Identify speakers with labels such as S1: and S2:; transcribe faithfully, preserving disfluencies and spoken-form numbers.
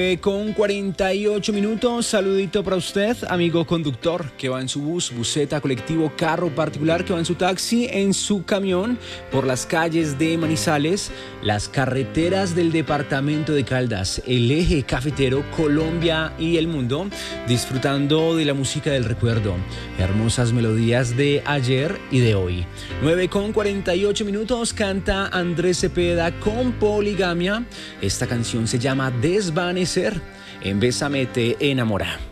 S1: Eh, Con cuarenta y ocho minutos, saludito para usted, amigo conductor, que va en su bus, buseta, colectivo, carro particular, que va en su taxi, en su camión, por las calles de Manizales, las carreteras del departamento de Caldas, el eje cafetero, Colombia y el mundo, disfrutando de la música del recuerdo, hermosas melodías de ayer y de hoy. nueve con cuarenta y ocho minutos, canta Andrés Cepeda con Poligamia. Esta canción se llama Desvanecer. En Bésame te enamora.